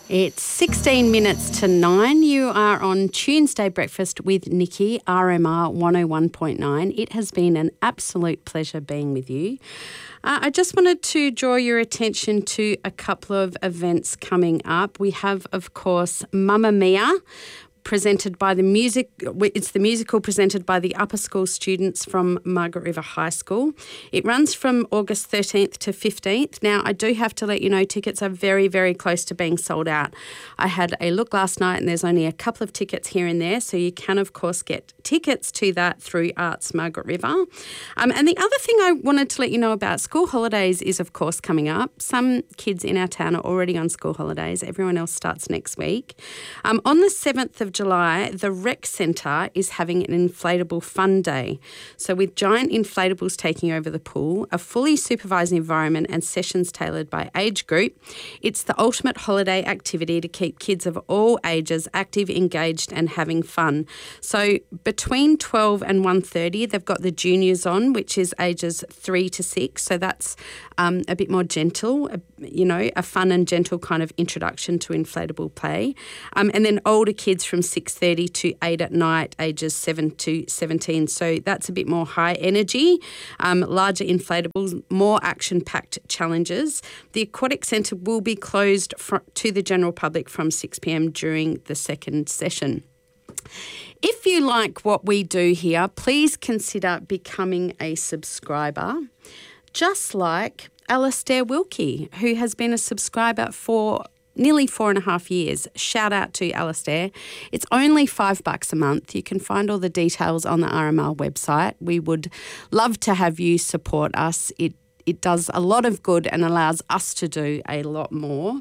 It's 16 minutes to 9. You are on Tuesday Breakfast with Nikki, RMR 101.9. It has been an absolute pleasure being with you. I just wanted to draw your attention to a couple of events coming up. We have, of course, Mamma Mia, presented by the musical presented by the upper school students from Margaret River High School. It runs from August 13th to 15th. Now, I do have to let you know tickets are very, very close to being sold out. I had a look last night and there's only a couple of tickets here and there, so you can, of course, get tickets to that through Arts Margaret River. And the other thing I wanted to let you know about school holidays is, of course, coming up. Some kids in our town are already on school holidays. Everyone else starts next week. On the 7th of July, the Rec Centre is having an inflatable fun day. So with giant inflatables taking over the pool, a fully supervised environment and sessions tailored by age group, it's the ultimate holiday activity to keep kids of all ages active, engaged and having fun. So between 12 and 1:30, they've got the juniors on, which is ages 3 to 6. So that's a bit more gentle, a fun and gentle kind of introduction to inflatable play. And then older kids from 6:30 to 8 at night, ages 7 to 17. So that's a bit more high energy, larger inflatables, more action-packed challenges. The Aquatic Centre will be closed to the general public from 6 p.m. during the second session. If you like what we do here, please consider becoming a subscriber, just like Alastair Wilkie, who has been a subscriber for nearly 4.5 years. Shout out to Alastair. It's only $5 a month. You can find all the details on the RMR website. We would love to have you support us. It does a lot of good and allows us to do a lot more.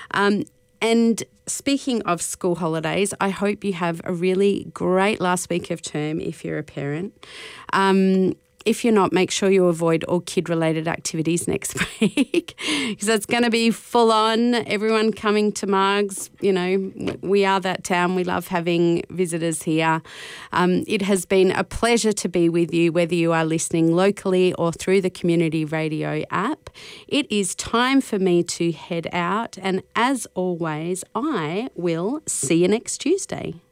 And speaking of school holidays, I hope you have a really great last week of term if you're a parent. If you're not, make sure you avoid all kid-related activities next week because it's going to be full on. Everyone coming to Margs, we are that town. We love having visitors here. It has been a pleasure to be with you, whether you are listening locally or through the Community Radio app. It is time for me to head out, and as always, I will see you next Tuesday.